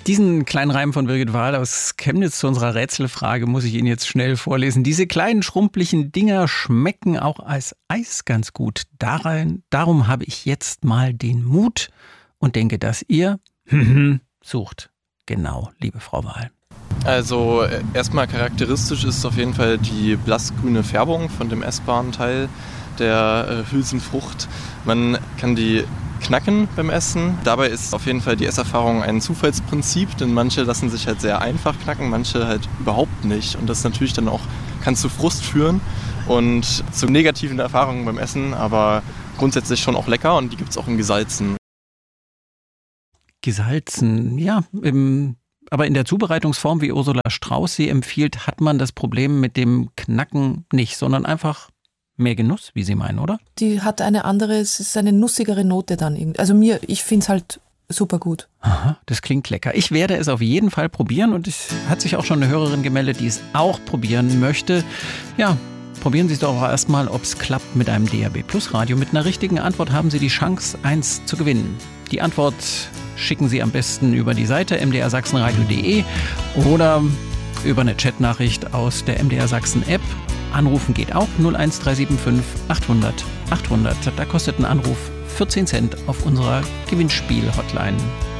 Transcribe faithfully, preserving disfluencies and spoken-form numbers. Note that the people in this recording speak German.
Diesen kleinen Reim von Birgit Wahl aus Chemnitz zu unserer Rätselfrage muss ich Ihnen jetzt schnell vorlesen. Diese kleinen schrumpeligen Dinger schmecken auch als Eis ganz gut. Darein, darum habe ich jetzt mal den Mut und denke, dass ihr sucht. Genau, liebe Frau Wahl. Also erstmal charakteristisch ist auf jeden Fall die blassgrüne Färbung von dem essbaren Teil der äh, Hülsenfrucht. Man kann die knacken beim Essen. Dabei ist auf jeden Fall die Esserfahrung ein Zufallsprinzip, denn manche lassen sich halt sehr einfach knacken, manche halt überhaupt nicht. Und das natürlich dann auch kann zu Frust führen und zu negativen Erfahrungen beim Essen, aber grundsätzlich schon auch lecker und die gibt es auch in gesalzen. Gesalzen, ja, im, aber in der Zubereitungsform, wie Ursula Strauß sie empfiehlt, hat man das Problem mit dem Knacken nicht, sondern einfach mehr Genuss, wie Sie meinen, oder? Die hat eine andere, es ist eine nussigere Note dann. Also mir, ich finde es halt super gut. Aha, das klingt lecker. Ich werde es auf jeden Fall probieren und es hat sich auch schon eine Hörerin gemeldet, die es auch probieren möchte. Ja, probieren Sie es doch auch erstmal, ob es klappt mit einem D A B Plus Radio. Mit einer richtigen Antwort haben Sie die Chance, eins zu gewinnen. Die Antwort schicken Sie am besten über die Seite m d r sachsenradio punkt d e oder über eine Chatnachricht aus der M D R Sachsen App. Anrufen geht auch null eins drei sieben fünf achthundert achthundert. Da kostet ein Anruf vierzehn Cent auf unserer Gewinnspiel-Hotline.